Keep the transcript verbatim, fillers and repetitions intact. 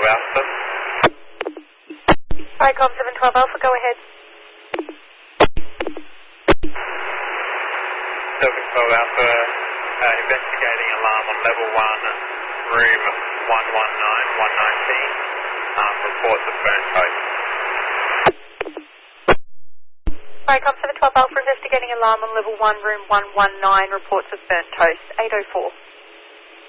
Alpha. Hi, Com seven twelve Alpha, go ahead. seven twelve Alpha, uh, investigating alarm on level one, room one one nine, one nineteen. Um, reports of burnt toast. Hi, Com seven twelve Alpha, investigating alarm on level one, room one one nine, reports of burnt toast, eight oh four.